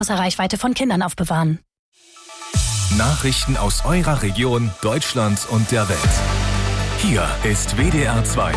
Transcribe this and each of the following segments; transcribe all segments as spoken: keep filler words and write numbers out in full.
außer Reichweite von Kindern aufbewahren. Nachrichten aus eurer Region, Deutschland und der Welt. Hier ist W D R zwei.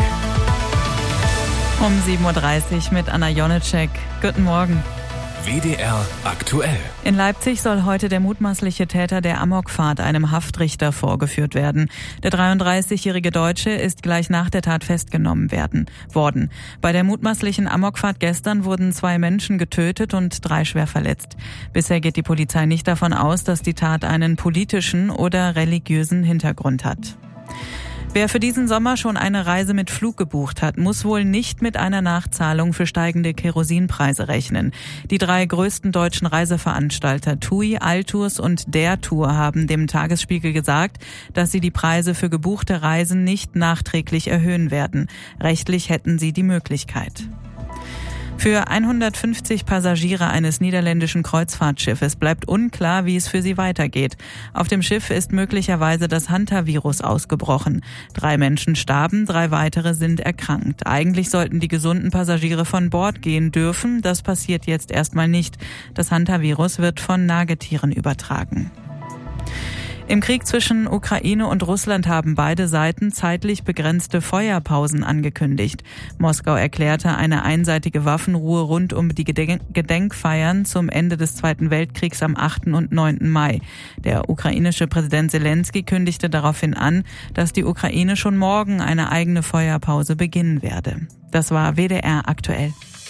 Um sieben Uhr dreißig mit Anna Jonitschek. Guten Morgen. W D R aktuell. In Leipzig soll heute der mutmaßliche Täter der Amokfahrt einem Haftrichter vorgeführt werden. Der dreiunddreißigjährige Deutsche ist gleich nach der Tat festgenommen werden, worden. Bei der mutmaßlichen Amokfahrt gestern wurden zwei Menschen getötet und drei schwer verletzt. Bisher geht die Polizei nicht davon aus, dass die Tat einen politischen oder religiösen Hintergrund hat. Wer für diesen Sommer schon eine Reise mit Flug gebucht hat, muss wohl nicht mit einer Nachzahlung für steigende Kerosinpreise rechnen. Die drei größten deutschen Reiseveranstalter TUI, Altours und Der Tour haben dem Tagesspiegel gesagt, dass sie die Preise für gebuchte Reisen nicht nachträglich erhöhen werden. Rechtlich hätten sie die Möglichkeit. Für hundertfünfzig Passagiere eines niederländischen Kreuzfahrtschiffes bleibt unklar, wie es für sie weitergeht. Auf dem Schiff ist möglicherweise das Hantavirus ausgebrochen. Drei Menschen starben, drei weitere sind erkrankt. Eigentlich sollten die gesunden Passagiere von Bord gehen dürfen. Das passiert jetzt erstmal nicht. Das Hantavirus wird von Nagetieren übertragen. Im Krieg zwischen Ukraine und Russland haben beide Seiten zeitlich begrenzte Feuerpausen angekündigt. Moskau erklärte eine einseitige Waffenruhe rund um die Gedenkfeiern zum Ende des Zweiten Weltkriegs am achten und neunten Mai. Der ukrainische Präsident Zelensky kündigte daraufhin an, dass die Ukraine schon morgen eine eigene Feuerpause beginnen werde. Das war W D R aktuell.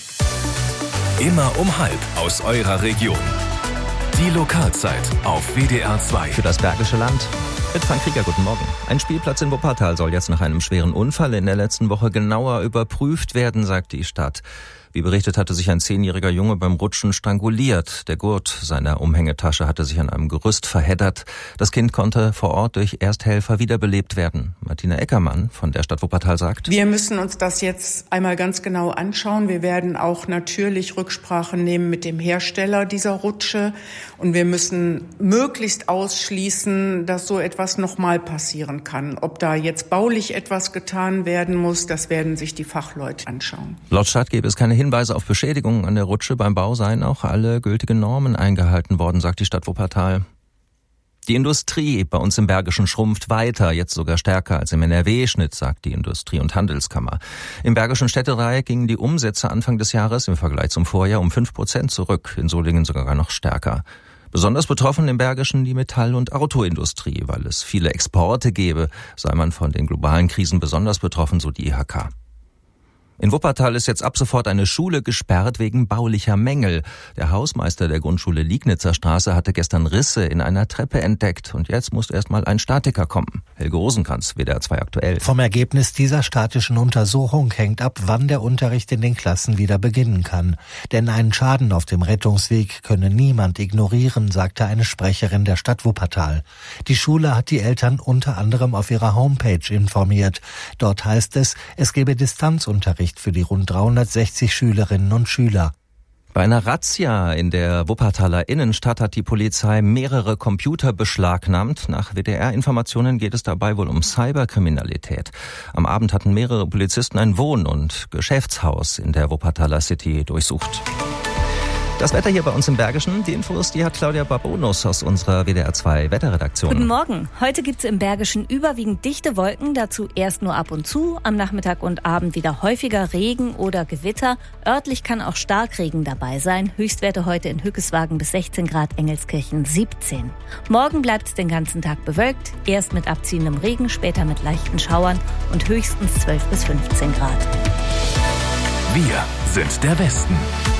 Immer um halb aus eurer Region. Die Lokalzeit auf W D R zwei. Für das Bergische Land. Mit Frank Krieger, guten Morgen. Ein Spielplatz in Wuppertal soll jetzt nach einem schweren Unfall in der letzten Woche genauer überprüft werden, sagt die Stadt. Wie berichtet, hatte sich ein zehnjähriger Junge beim Rutschen stranguliert. Der Gurt seiner Umhängetasche hatte sich an einem Gerüst verheddert. Das Kind konnte vor Ort durch Ersthelfer wiederbelebt werden. Martina Eckermann von der Stadt Wuppertal sagt: Wir müssen uns das jetzt einmal ganz genau anschauen. Wir werden auch natürlich Rücksprache nehmen mit dem Hersteller dieser Rutsche. Und wir müssen möglichst ausschließen, dass so etwas nochmal passieren kann. Ob da jetzt baulich etwas getan werden muss, das werden sich die Fachleute anschauen. Laut Stadt gäbe es keine Hinweise auf Beschädigungen an der Rutsche. Beim Bau seien auch alle gültigen Normen eingehalten worden, sagt die Stadt Wuppertal. Die Industrie bei uns im Bergischen schrumpft weiter, jetzt sogar stärker als im N R W-Schnitt, sagt die Industrie- und Handelskammer. Im Bergischen Städtereich gingen die Umsätze Anfang des Jahres im Vergleich zum Vorjahr um fünf Prozent zurück, in Solingen sogar noch stärker. Besonders betroffen im Bergischen die Metall- und Autoindustrie, weil es viele Exporte gäbe, sei man von den globalen Krisen besonders betroffen, so die I H K. In Wuppertal ist jetzt ab sofort eine Schule gesperrt wegen baulicher Mängel. Der Hausmeister der Grundschule Liegnitzer Straße hatte gestern Risse in einer Treppe entdeckt und jetzt muss erst mal ein Statiker kommen. Helge Rosenkranz, W D R zwei aktuell. Vom Ergebnis dieser statischen Untersuchung hängt ab, wann der Unterricht in den Klassen wieder beginnen kann. Denn einen Schaden auf dem Rettungsweg könne niemand ignorieren, sagte eine Sprecherin der Stadt Wuppertal. Die Schule hat die Eltern unter anderem auf ihrer Homepage informiert. Dort heißt es, es gebe Distanzunterricht für die rund dreihundertsechzig Schülerinnen und Schüler. Bei einer Razzia in der Wuppertaler Innenstadt hat die Polizei mehrere Computer beschlagnahmt. Nach W D R-Informationen geht es dabei wohl um Cyberkriminalität. Am Abend hatten mehrere Polizisten ein Wohn- und Geschäftshaus in der Wuppertaler City durchsucht. Das Wetter hier bei uns im Bergischen, die Infos, die hat Claudia Babonus aus unserer W D R zwei Wetterredaktion. Guten Morgen. Heute gibt's im Bergischen überwiegend dichte Wolken, dazu erst nur ab und zu. Am Nachmittag und Abend wieder häufiger Regen oder Gewitter. Örtlich kann auch Starkregen dabei sein. Höchstwerte heute in Hückeswagen bis sechzehn Grad, Engelskirchen siebzehn. Morgen bleibt's den ganzen Tag bewölkt. Erst mit abziehendem Regen, später mit leichten Schauern und höchstens zwölf bis fünfzehn Grad. Wir sind der Westen.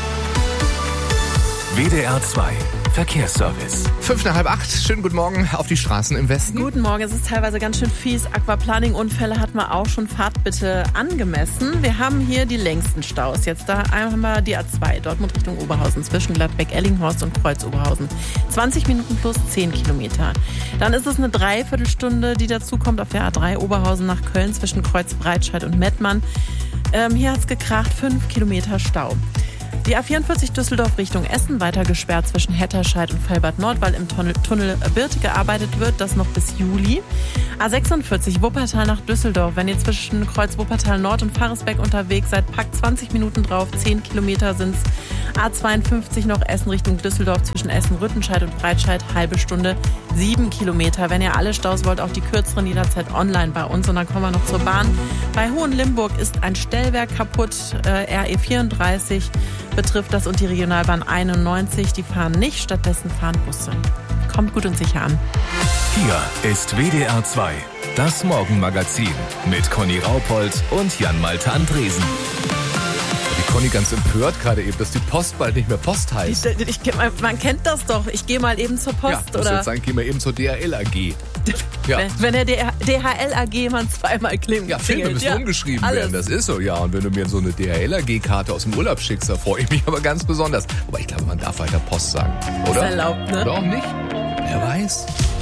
W D R zwei Verkehrsservice. Fünf nach halb acht. Schönen guten Morgen auf die Straßen im Westen. Guten Morgen. Es ist teilweise ganz schön fies. Aquaplaning-Unfälle hat man auch schon. Fahrt bitte angemessen. Wir haben hier die längsten Staus. Jetzt da haben wir die A zwei, Dortmund Richtung Oberhausen, zwischen Gladbeck, Ellinghorst und Kreuz Oberhausen. zwanzig Minuten plus zehn Kilometer. Dann ist es eine Dreiviertelstunde, die dazu kommt auf der A drei Oberhausen nach Köln zwischen Kreuz Breitscheid und Mettmann. Ähm, hier hat es gekracht, fünf Kilometer Stau. Die A vierundvierzig Düsseldorf Richtung Essen weiter gesperrt zwischen Hetterscheid und Fellbad Nord, weil im Tunnel, Tunnel Birte gearbeitet wird, das noch bis Juli. A sechsundvierzig Wuppertal nach Düsseldorf, wenn ihr zwischen Kreuz Wuppertal Nord und Faresbeck unterwegs seid, packt zwanzig Minuten drauf, zehn Kilometer sind's. A zweiundfünfzig noch Essen Richtung Düsseldorf zwischen Essen-Rüttenscheid und Breitscheid, halbe Stunde, sieben Kilometer. Wenn ihr alle Staus wollt, auch die kürzeren jederzeit online bei uns. Und dann kommen wir noch zur Bahn. Bei Hohenlimburg ist ein Stellwerk kaputt. Äh, R E vierunddreißig betrifft das und die Regionalbahn einundneunzig. Die fahren nicht, stattdessen fahren Busse. Kommt gut und sicher an. Hier ist W D R zwei, das Morgenmagazin mit Conny Raupold und Jan-Malte Andresen. Die Conny ganz empört gerade eben, dass die Post bald nicht mehr Post heißt. Ich, ich, man kennt das doch. Ich gehe mal eben zur Post. Ja, muss oder jetzt sagen, geh mal eben zur D H L A G. Ja. Wenn, wenn der D H L A G man zweimal klingt. Ja, Filme müssen ja, umgeschrieben alles. werden, das ist so, ja. Und wenn du mir so eine D H L A G-Karte aus dem Urlaub schickst, da freue ich mich aber ganz besonders. Aber ich glaube, man darf weiter Post sagen, oder? Ist erlaubt, ne? Oder auch nicht? Wer weiß.